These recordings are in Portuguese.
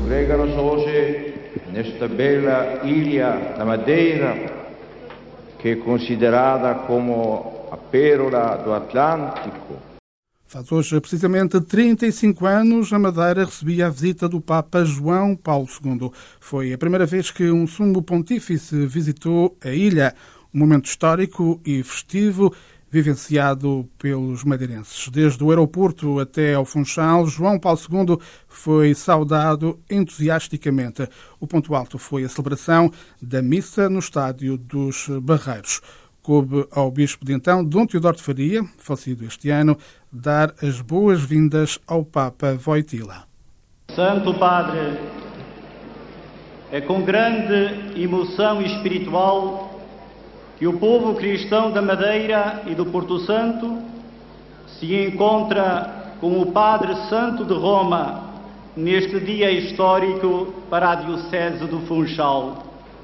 congregaram-se hoje nesta bela ilha da Madeira, que é considerada como a pérola do Atlântico. Faz hoje precisamente 35 anos a Madeira recebia a visita do Papa João Paulo II. Foi a primeira vez que um sumo pontífice visitou a ilha, um momento histórico e festivo vivenciado pelos madeirenses. Desde o aeroporto até ao Funchal, João Paulo II foi saudado entusiasticamente. O ponto alto foi a celebração da missa no Estádio dos Barreiros. Coube ao bispo de então, Dom Teodoro de Faria, falecido este ano, dar as boas-vindas ao Papa Wojtyla. Santo Padre, é com grande emoção espiritual que o povo cristão da Madeira e do Porto Santo se encontra com o Padre Santo de Roma neste dia histórico para a Diocese do Funchal.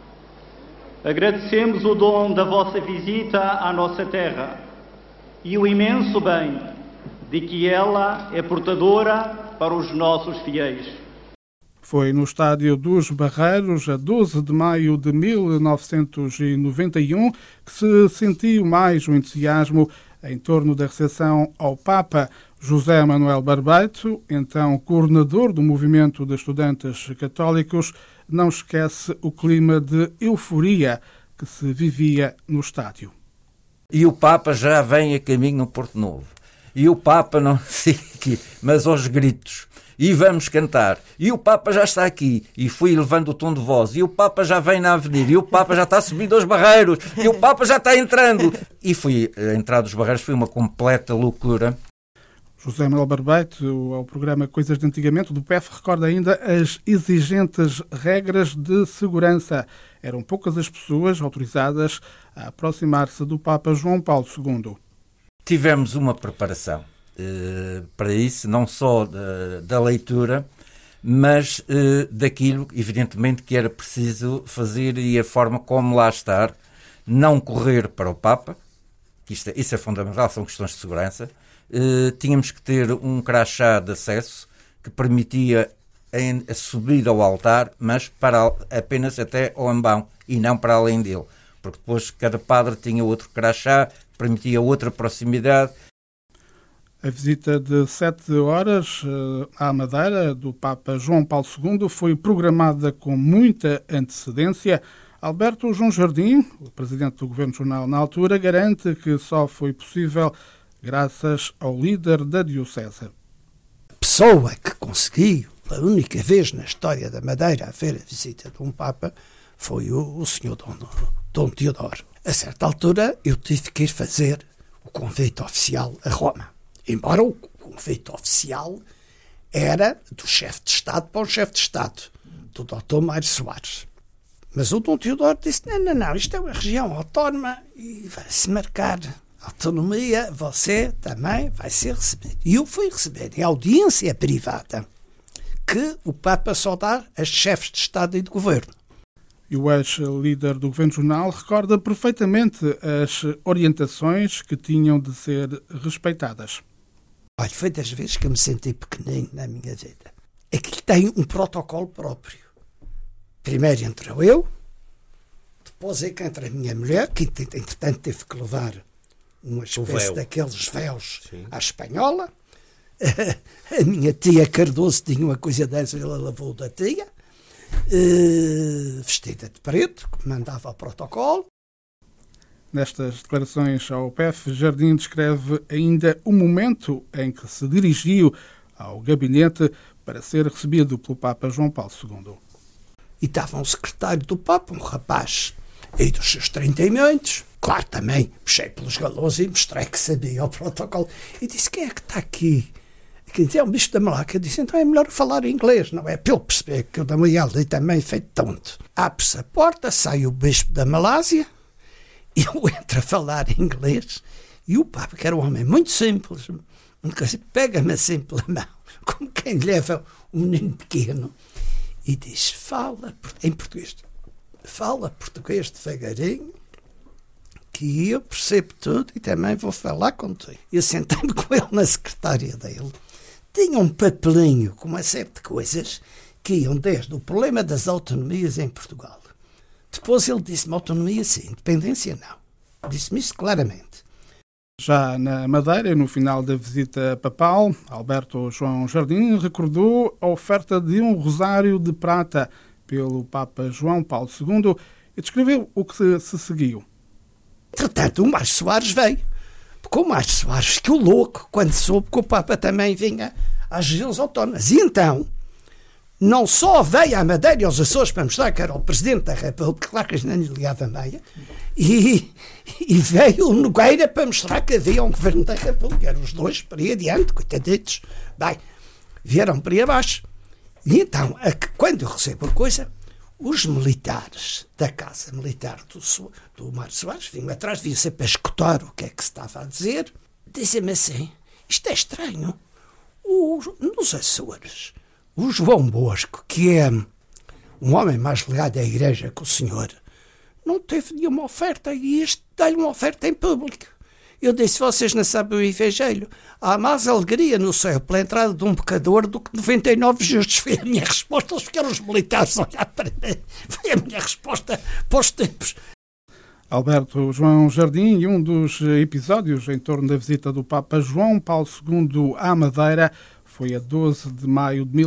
Agradecemos o dom da vossa visita à nossa terra e o imenso bem de que ela é portadora para os nossos fiéis. Foi no Estádio dos Barreiros, a 12 de maio de 1991, que se sentiu mais o entusiasmo em torno da recepção ao Papa. José Manuel Barbeito, então coordenador do movimento de estudantes católicos, não esquece o clima de euforia que se vivia no estádio. E o Papa já vem a caminho no Porto Novo. E o Papa não sei aqui, mas aos gritos. E vamos cantar. E o Papa já está aqui. E fui levando o tom de voz. E o Papa já vem na avenida. E o Papa já está subindo aos barreiros. E o Papa já está entrando. E a entrada dos barreiros foi uma completa loucura. José Manuel Barbeito, ao programa Coisas de Antigamente, do PEF, recorda ainda as exigentes regras de segurança. Eram poucas as pessoas autorizadas a aproximar-se do Papa João Paulo II. Tivemos uma preparação para isso, não só da leitura, mas daquilo, evidentemente, que era preciso fazer e a forma como lá estar, não correr para o Papa, que isso é fundamental, são questões de segurança. Tínhamos que ter um crachá de acesso que permitia a subida ao altar, mas apenas até ao ambão e não para além dele, porque depois cada padre tinha outro crachá, permitia outra proximidade. A visita de 7 horas à Madeira do Papa João Paulo II foi programada com muita antecedência. Alberto João Jardim, o presidente do Governo Regional na altura, garante que só foi possível graças ao líder da Diocese. A pessoa que conseguiu, pela única vez na história da Madeira, a ver a visita de um Papa foi o senhor Dom Teodoro. A certa altura eu tive que ir fazer o convite oficial a Roma. Embora o convite oficial era do chefe de Estado para o chefe de Estado, do Dr. Mário Soares. Mas o Dom Teodoro disse, não, isto é uma região autónoma e vai-se marcar autonomia, você também vai ser recebido. E eu fui receber em audiência privada que o Papa só dá a chefes de Estado e de Governo. E o ex-líder do Governo Regional recorda perfeitamente as orientações que tinham de ser respeitadas. Olha, foi das vezes que eu me senti pequenino na minha vida. Aquilo tem um protocolo próprio. Primeiro entrou eu, depois é que entra a minha mulher, que entretanto teve que levar uma espécie daqueles véus à espanhola. A minha tia Cardoso tinha uma coisa dessa, ela lavou da tia, vestida de preto, que mandava o protocolo. Nestas declarações ao PEF, Jardim descreve ainda o momento em que se dirigiu ao gabinete para ser recebido pelo Papa João Paulo II. E estava um secretário do Papa, um rapaz aí dos seus 30 e muitos. Claro, também puxei pelos galões e mostrei que sabia o protocolo. E disse, quem é que está aqui? Que dizia, é o bispo da Malásia. Eu disse, então é melhor falar inglês, não é? Para ele perceber que o da Malásia ali também é feito tonto. Abre-se a porta, sai o bispo da Malásia, e eu entro a falar inglês, e o Papa, que era um homem muito simples, pega-me assim pela mão, como quem leva um menino pequeno, e diz, fala em português, fala português devagarinho, que eu percebo tudo e também vou falar contigo. Eu sentei-me com ele na secretária dele, tinha um papelinho com uma série de coisas que iam desde o problema das autonomias em Portugal. Depois ele disse-me autonomia sim, independência não. Disse-me isso claramente. Já na Madeira, no final da visita papal, Alberto João Jardim recordou a oferta de um rosário de prata pelo Papa João Paulo II e descreveu o que se seguiu. Entretanto, o Márcio Soares veio. Porque o Márcio Soares ficou louco quando soube que o Papa também vinha às regiões autónomas. E então, não só veio à Madeira e aos Açores para mostrar que era o Presidente da República, claro que a gente não ligava meia, e veio o Nogueira para mostrar que havia um Governo da República. Eram os dois para ir adiante, coitaditos. Bem, vieram para aí abaixo. E então, quando eu recebo a coisa, os militares da Casa Militar do Mário Soares vinham atrás, vinham sempre para escutar o que é que se estava a dizer. Dizem-me assim, isto é estranho. Nos Açores, o João Bosco, que é um homem mais ligado à igreja que o senhor, não teve nenhuma oferta e este dá-lhe uma oferta em público. Eu disse, vocês não sabem o evangelho. Há mais alegria no céu pela entrada de um pecador do que 99 justos. Foi a minha resposta. Eles ficaram os militares a olhar para mim. Foi a minha resposta para os tempos. Alberto João Jardim, e um dos episódios em torno da visita do Papa João Paulo II à Madeira foi a 12 de maio de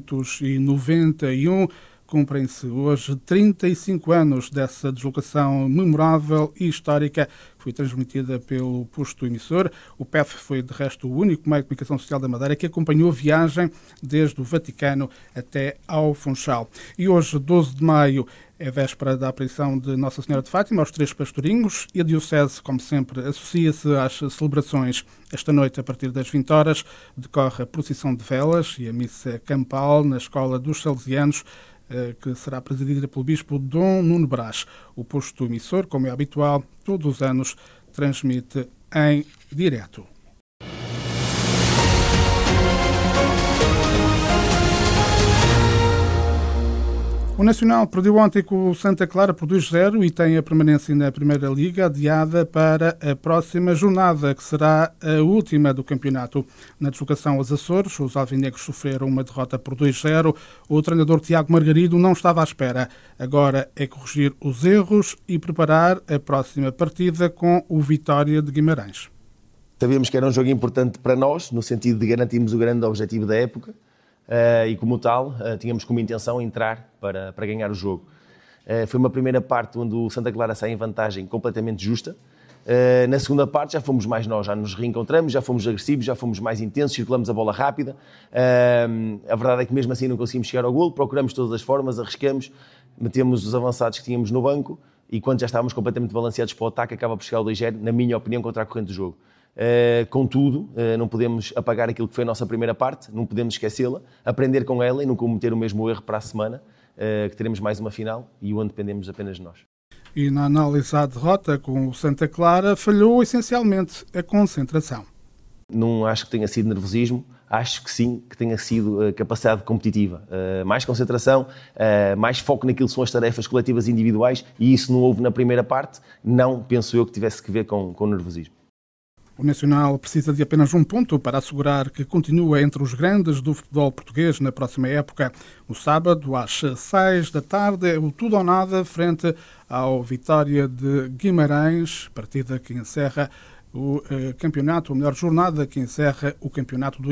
1991. Cumprem-se hoje 35 anos dessa deslocação memorável e histórica que foi transmitida pelo posto emissor. O PEF foi, de resto, o único meio de comunicação social da Madeira que acompanhou a viagem desde o Vaticano até ao Funchal. E hoje, 12 de maio, é véspera da aparição de Nossa Senhora de Fátima aos Três Pastorinhos e a Diocese, como sempre, associa-se às celebrações. Esta noite, a partir das 20 horas, decorre a procissão de velas e a missa campal na Escola dos Salesianos, que será presidida pelo Bispo Dom Nuno Brás. O posto emissor, como é habitual, todos os anos transmite em direto. O Nacional perdeu ontem com o Santa Clara por 2-0 e tem a permanência na Primeira Liga adiada para a próxima jornada, que será a última do campeonato. Na deslocação aos Açores, os alvinegros sofreram uma derrota por 2-0. O treinador Tiago Margarido não estava à espera. Agora é corrigir os erros e preparar a próxima partida com o Vitória de Guimarães. Sabíamos que era um jogo importante para nós, no sentido de garantirmos o grande objetivo da época. E como tal, tínhamos como intenção entrar para ganhar o jogo. Foi uma primeira parte onde o Santa Clara sai em vantagem completamente justa. Na segunda parte já fomos mais nós, já nos reencontramos, já fomos agressivos, já fomos mais intensos, circulamos a bola rápida. A verdade é que mesmo assim não conseguimos chegar ao golo, procuramos de todas as formas, arriscamos, metemos os avançados que tínhamos no banco e quando já estávamos completamente balanceados para o ataque acaba por chegar o 2-0, na minha opinião, contra a corrente do jogo. Contudo, não podemos apagar aquilo que foi a nossa primeira parte, não podemos esquecê-la, aprender com ela e não cometer o mesmo erro para a semana, que teremos mais uma final e onde dependemos apenas de nós. E na análise à derrota com o Santa Clara, falhou essencialmente a concentração. Não acho que tenha sido nervosismo, acho que sim, que tenha sido capacidade competitiva. Mais concentração, mais foco naquilo que são as tarefas coletivas e individuais e isso não houve na primeira parte, não penso eu que tivesse que ver com nervosismo. O Nacional precisa de apenas um ponto para assegurar que continua entre os grandes do futebol português na próxima época. No sábado, às 6 da tarde, é o tudo ou nada frente ao Vitória de Guimarães, partida que encerra o campeonato, ou melhor, jornada que encerra o campeonato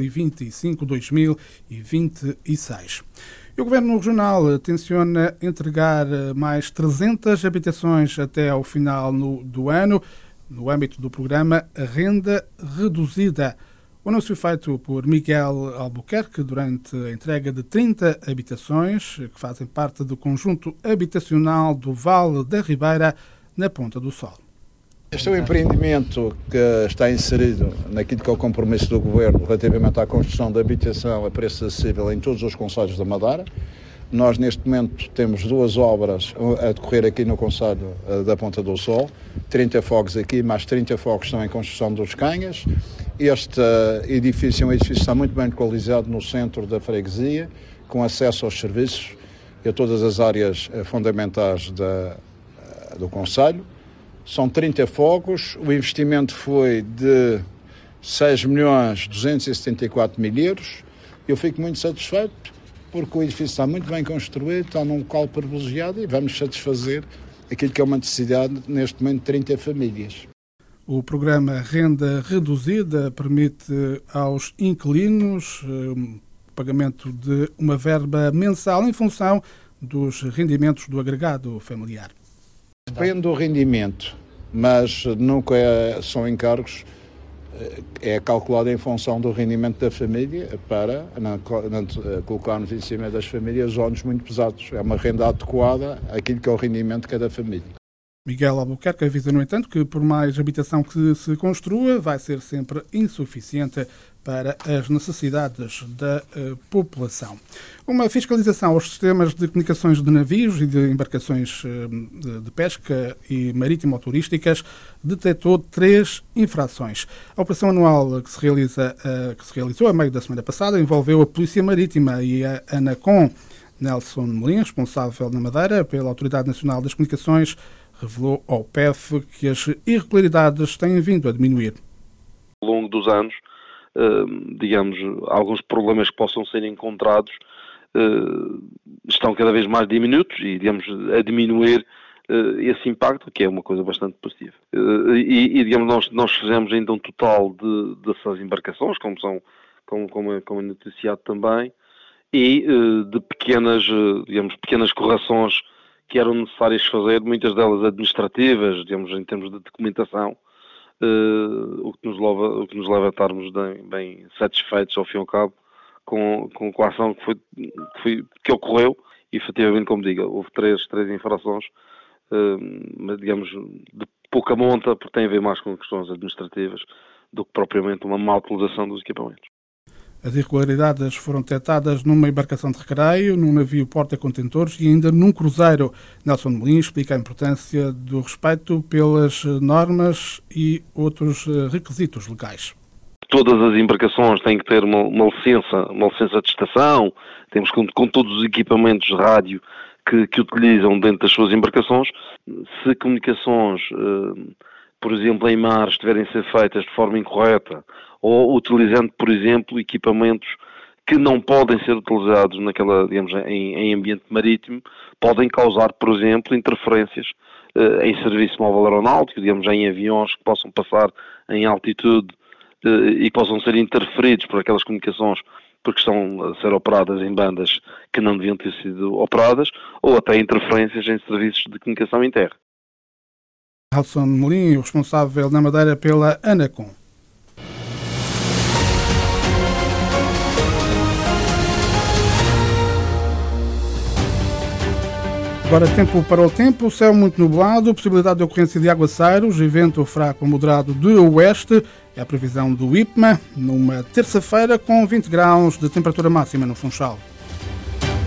2025-2026. O Governo Regional tenciona entregar mais 300 habitações até ao final do ano, no âmbito do programa Renda Reduzida. O anúncio feito por Miguel Albuquerque durante a entrega de 30 habitações que fazem parte do conjunto habitacional do Vale da Ribeira, na Ponta do Sol. Este é um empreendimento que está inserido naquilo que é o compromisso do Governo relativamente à construção de habitação a preço acessível em todos os concelhos da Madeira. Nós, neste momento, temos 2 obras a decorrer aqui no concelho da Ponta do Sol, 30 fogos aqui, mais 30 fogos estão em construção dos Canhas. Este edifício é um edifício que está muito bem localizado no centro da freguesia, com acesso aos serviços e a todas as áreas fundamentais do concelho. São 30 fogos, o investimento foi de 6.274.000 euros. Eu fico muito satisfeito porque o edifício está muito bem construído, está num local privilegiado e vamos satisfazer aquilo que é uma necessidade neste momento de 30 famílias. O programa Renda Reduzida permite aos inquilinos o pagamento de uma verba mensal em função dos rendimentos do agregado familiar. Depende do rendimento, mas nunca são encargos, é calculado em função do rendimento da família para não colocarmos em cima das famílias óneros muito pesados. É uma renda adequada àquilo que é o rendimento de cada família. Miguel Albuquerque avisa, no entanto, que por mais habitação que se construa, vai ser sempre insuficiente para as necessidades da população. Uma fiscalização aos sistemas de comunicações de navios e de embarcações de pesca e marítimo-turísticas detectou 3 infrações. A operação anual que se realizou a meio da semana passada envolveu a Polícia Marítima e a ANACOM. Nelson Melim, responsável na Madeira pela Autoridade Nacional das Comunicações, revelou ao PEF que as irregularidades têm vindo a diminuir. Ao longo dos anos, digamos, alguns problemas que possam ser encontrados estão cada vez mais diminutos e, digamos, a diminuir esse impacto, que é uma coisa bastante positiva. Digamos, nós fizemos ainda um total dessas embarcações, como é noticiado também, e de pequenas correções que eram necessárias fazer, muitas delas administrativas, digamos, em termos de documentação, o que nos leva a estarmos bem satisfeitos, ao fim e ao cabo, com a ação que ocorreu, e efetivamente, como digo, houve três infrações, mas, digamos, de pouca monta, porque tem a ver mais com questões administrativas do que propriamente uma má utilização dos equipamentos. As irregularidades foram detectadas numa embarcação de recreio, num navio porta-contentores e ainda num cruzeiro. Nelson Melim explica a importância do respeito pelas normas e outros requisitos legais. Todas as embarcações têm que ter uma licença de estação, temos com todos os equipamentos de rádio que utilizam dentro das suas embarcações. Se comunicações, por exemplo, em mar, estiverem a ser feitas de forma incorreta, ou utilizando, por exemplo, equipamentos que não podem ser utilizados em ambiente marítimo, podem causar, por exemplo, interferências em serviço móvel aeronáutico, em aviões que possam passar em altitude e possam ser interferidos por aquelas comunicações porque estão a ser operadas em bandas que não deviam ter sido operadas, ou até interferências em serviços de comunicação em terra. Nelson Melim, responsável na Madeira pela ANACOM. Agora tempo para o tempo, céu muito nublado, possibilidade de ocorrência de aguaceiros e vento fraco a moderado de oeste. É a previsão do IPMA, numa terça-feira com 20 graus de temperatura máxima no Funchal.